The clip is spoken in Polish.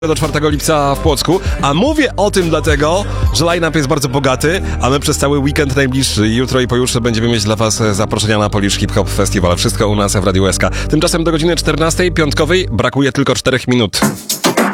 do 4 lipca w Płocku, a mówię o tym dlatego, że line-up jest bardzo bogaty, a my przez cały weekend najbliższy, jutro i pojutrze będziemy mieć dla was zaproszenia na Polish Hip Hop Festival. Wszystko u nas w Radiu SK. Tymczasem do godziny 14 piątkowej brakuje tylko 4 minut.